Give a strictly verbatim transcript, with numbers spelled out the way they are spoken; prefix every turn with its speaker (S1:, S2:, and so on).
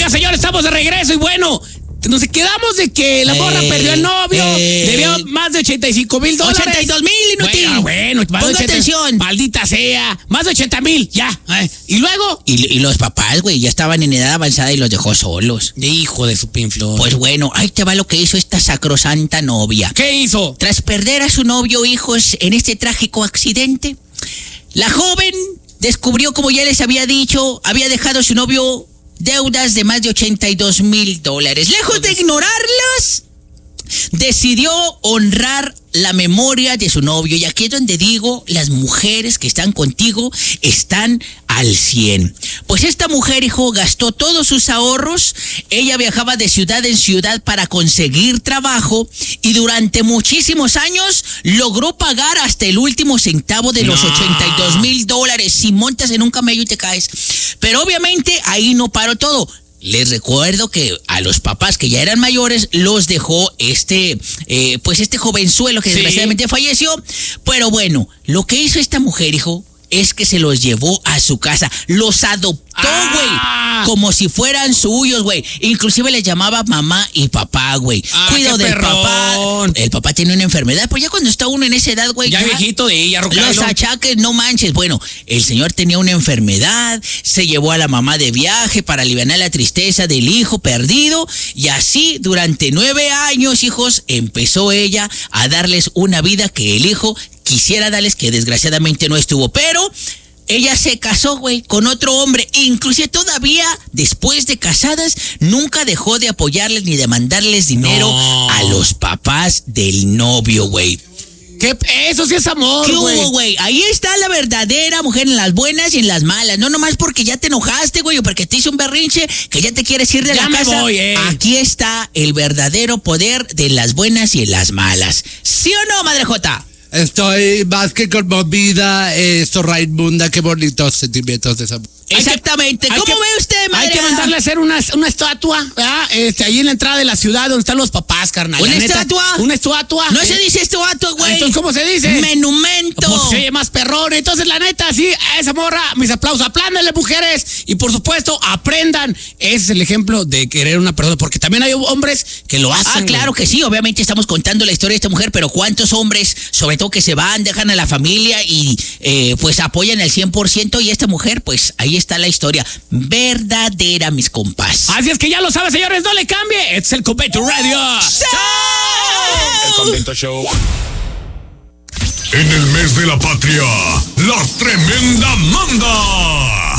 S1: Oiga, señor, estamos de regreso y bueno, nos quedamos de que la morra eh, perdió el novio, eh, debió más de ochenta y cinco mil dólares.
S2: ochenta y dos mil, inútil.
S1: Bueno, bueno, más
S2: Ponga
S1: de ochenta,
S2: atención.
S1: Maldita sea, más de ochenta mil, ya. Eh. Y luego.
S2: Y, y los papás, güey, ya estaban en edad avanzada y los dejó solos.
S1: Hijo de su pinflor.
S2: Pues bueno, ahí te va lo que hizo esta sacrosanta novia.
S1: ¿Qué hizo?
S2: Tras perder a su novio, hijos, en este trágico accidente, la joven descubrió, como ya les había dicho, había dejado a su novio deudas de más de ochenta y dos mil dólares. Lejos de ignorarlas, decidió honrar la memoria de su novio. Y aquí es donde digo, las mujeres que están contigo están al cien. Pues esta mujer, hijo, gastó todos sus ahorros. Ella viajaba de ciudad en ciudad para conseguir trabajo y durante muchísimos años logró pagar hasta el último centavo de los no. ochenta y dos mil dólares. Si montas en un camello y te caes. Pero obviamente ahí no paró todo. Les recuerdo que a los papás que ya eran mayores los dejó este, eh, pues este jovenzuelo que sí. desgraciadamente falleció. Pero bueno, lo que hizo esta mujer, hijo, es que se los llevó a su casa. Los adoptó, güey. Ah. Como si fueran suyos, güey. Inclusive les llamaba mamá y papá, güey.
S1: Ah,
S2: Cuido del
S1: perrón.
S2: papá. El papá tiene una enfermedad, pues ya cuando está uno en esa edad, güey.
S1: Ya, ya viejito de ella,
S2: los achaques, no manches. Bueno, el señor tenía una enfermedad, se llevó a la mamá de viaje para aliviar la tristeza del hijo perdido. Y así, durante nueve años, hijos, empezó ella a darles una vida que el hijo quisiera darles, que desgraciadamente no estuvo. Pero ella se casó, güey, con otro hombre. Inclusive todavía, después de casadas, nunca dejó de apoyarles ni de mandarles dinero no. a los papás del novio, güey.
S1: ¿Qué? Eso sí es amor,
S2: ¿Qué
S1: güey?
S2: hubo, güey? Ahí está la verdadera mujer, en las buenas y en las malas. No nomás porque ya te enojaste, güey, o porque te hizo un berrinche, que ya te quieres ir de
S1: ya
S2: la
S1: me
S2: casa.
S1: Voy, eh.
S2: Aquí está el verdadero poder de las buenas y en las malas. ¿Sí o no, Madre Jota?
S3: Estoy más que conmovida, eh, Raimunda, qué bonitos sentimientos de esa.
S2: Exactamente.
S1: Hay
S2: ¿Cómo
S1: que,
S2: ve usted, madre?
S1: Hay que mandarle a hacer una, una estatua, ¿verdad? Este, ahí en la entrada de la ciudad donde están los papás, carnal.
S2: ¿Una
S1: neta,
S2: estatua?
S1: Una estatua.
S2: No
S1: eh.
S2: se dice estatua, güey.
S1: Entonces, ¿cómo se dice?
S2: Menumento.
S1: Pues se oye más perrón. Entonces, la neta, sí, a esa morra, mis aplausos. Aplándenle, mujeres. Y por supuesto, aprendan. Ese es el ejemplo de querer una persona. Porque también hay hombres que lo hacen.
S2: Ah, claro
S1: güey.
S2: que sí. Obviamente estamos contando la historia de esta mujer, pero ¿cuántos hombres, sobre todo que se van, dejan a la familia y eh, pues apoyan al cien por ciento? Y esta mujer, pues ahí está la historia. Verdadera, mis compas.
S1: Así es que ya lo sabes, señores, no le cambie. Es el Convento Radio.
S4: ¡Chao! El Convento Show. En el mes de la patria, la tremenda manda.